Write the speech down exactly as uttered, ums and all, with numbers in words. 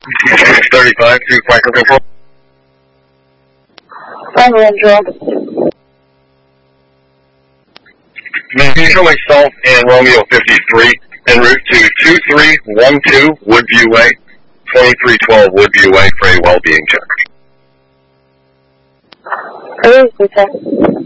six thirty-five to Franklin Control. I'm Andrew. Can you show myself and Romeo fifty-three en route to two three one two Woodview Way, twenty-three twelve Woodview Way for a well-being check? Who is this?